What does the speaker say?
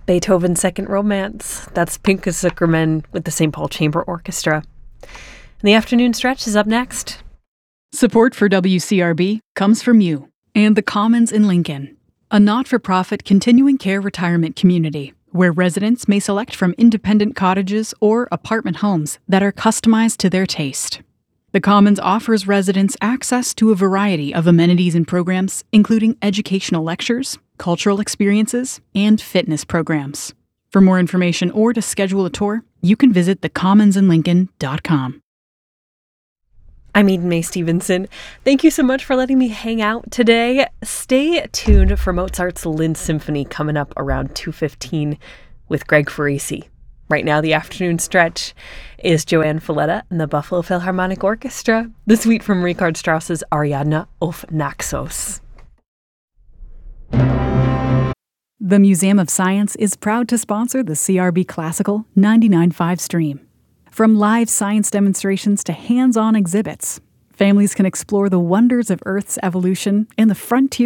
Beethoven's Second Romance. That's Pinchas Zukerman with the St. Paul Chamber Orchestra. And the afternoon stretch is up next. Support for WCRB comes from you and the Commons in Lincoln, a not-for-profit continuing care retirement community where residents may select from independent cottages or apartment homes that are customized to their taste. The Commons offers residents access to a variety of amenities and programs, including educational lectures, cultural experiences, and fitness programs. For more information or to schedule a tour, you can visit thecommonsinlincoln.com. I'm Eden Mae Stevenson. Thank you so much for letting me hang out today. Stay tuned for Mozart's Linz Symphony coming up around 2:15 with Greg Farisi. Right now, the afternoon stretch is Joanne Falletta and the Buffalo Philharmonic Orchestra, the suite from Richard Strauss's Ariadne auf Naxos. The Museum of Science is proud to sponsor the CRB Classical 99.5 stream. From live science demonstrations to hands-on exhibits, families can explore the wonders of Earth's evolution and the frontiers